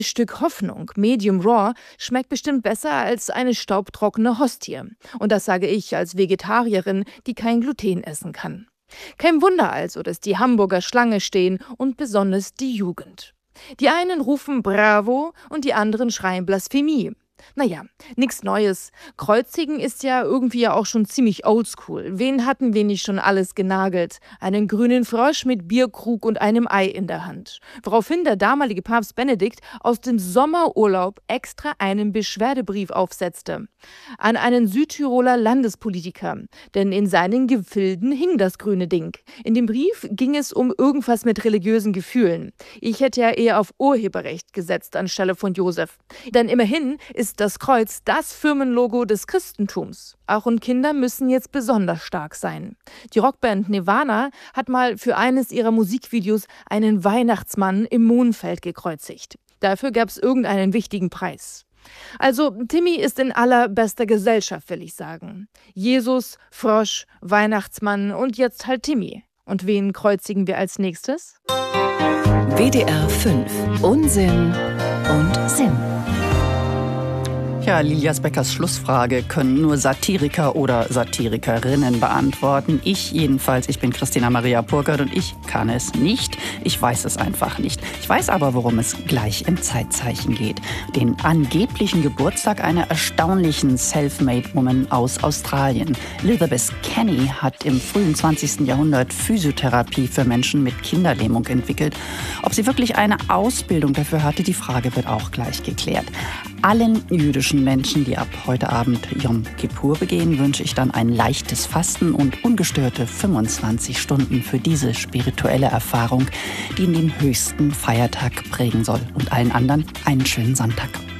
Stück Hoffnung, Medium Raw, schmeckt bestimmt besser als eine staubtrockene Hostie. Und das sage ich als Vegetarierin, die kein Gluten essen kann. Kein Wunder also, dass die Hamburger Schlange stehen und besonders die Jugend. Die einen rufen Bravo und die anderen schreien Blasphemie. Naja, nichts Neues. Kreuzigen ist ja irgendwie auch schon ziemlich oldschool. Wen hatten wir nicht schon alles genagelt? Einen grünen Frosch mit Bierkrug und einem Ei in der Hand. Woraufhin der damalige Papst Benedikt aus dem Sommerurlaub extra einen Beschwerdebrief aufsetzte. An einen Südtiroler Landespolitiker. Denn in seinen Gefilden hing das grüne Ding. In dem Brief ging es um irgendwas mit religiösen Gefühlen. Ich hätte ja eher auf Urheberrecht gesetzt anstelle von Josef. Denn immerhin ist das Kreuz das Firmenlogo des Christentums. Auch und Kinder müssen jetzt besonders stark sein. Die Rockband Nirvana hat mal für eines ihrer Musikvideos einen Weihnachtsmann im Mohnfeld gekreuzigt. Dafür gab es irgendeinen wichtigen Preis. Also Timmy ist in allerbester Gesellschaft, will ich sagen. Jesus, Frosch, Weihnachtsmann und jetzt halt Timmy. Und wen kreuzigen wir als nächstes? WDR 5. Unsinn und Sinn. Ja, Lilias Beckers Schlussfrage können nur Satiriker oder Satirikerinnen beantworten. Ich jedenfalls, ich bin Christina Maria Purkert und ich kann es nicht. Ich weiß es einfach nicht. Ich weiß aber, worum es gleich im Zeitzeichen geht. Den angeblichen Geburtstag einer erstaunlichen Selfmade-Woman aus Australien. Elizabeth Kenny hat im frühen 20. Jahrhundert Physiotherapie für Menschen mit Kinderlähmung entwickelt. Ob sie wirklich eine Ausbildung dafür hatte, die Frage wird auch gleich geklärt. Allen jüdischen Menschen, die ab heute Abend Yom Kippur begehen, wünsche ich dann ein leichtes Fasten und ungestörte 25 Stunden für diese spirituelle Erfahrung, die den höchsten Feiertag prägen soll. Und allen anderen einen schönen Sonntag.